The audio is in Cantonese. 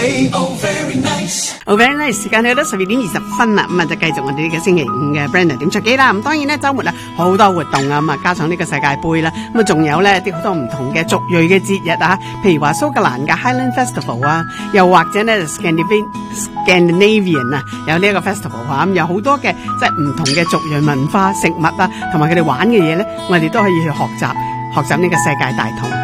very nice， 時間去到12:20啦，咁就繼續我哋呢個星期五嘅 Brenda 點唱機啦。咁當然咧週末好多活動啊，咁加上呢個世界盃啦，咁仲有咧啲好多唔同嘅族裔嘅節日啊，譬如話蘇格蘭嘅 Highland Festival 啊，又或者咧 Scandinavian 啊，有呢一個 festival 啊，咁有好多嘅即係唔同嘅族裔文化、食物啊，同埋佢哋玩嘅嘢咧，我哋都可以去學習呢個世界大同。